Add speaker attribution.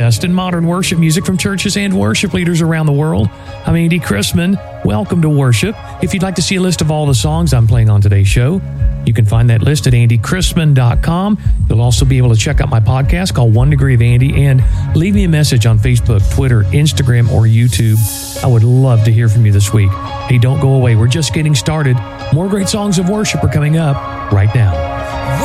Speaker 1: best in modern worship music from churches and worship leaders around the world. I'm Andy Chrisman. Welcome to Worship. If you'd like to see a list of all the songs I'm playing on today's show, you can find that list at andychrisman.com. You'll also be able to check out my podcast called One Degree of Andy and leave me a message on Facebook, Twitter, Instagram, or YouTube. I would love to hear from you this week. Hey, don't go away. We're just getting started. More great songs of worship are coming up right now.